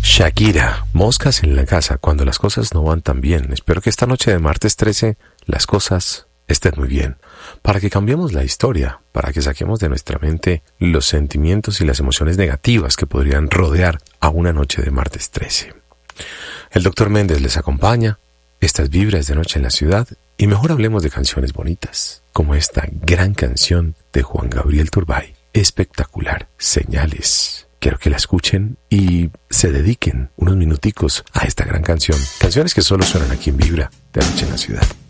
Shakira, moscas en la casa cuando las cosas no van tan bien. Espero que esta noche de martes 13 las cosas estén muy bien, para que cambiemos la historia, para que saquemos de nuestra mente los sentimientos y las emociones negativas que podrían rodear a una noche de martes 13. El Dr. Méndez les acompaña, estas vibras de noche en la ciudad, y mejor hablemos de canciones bonitas, como esta gran canción de Juan Gabriel Turbay, espectacular, Señales. Quiero que la escuchen y se dediquen unos minuticos a esta gran canción. Canciones que solo suenan aquí en Vibra de Noche en la Ciudad.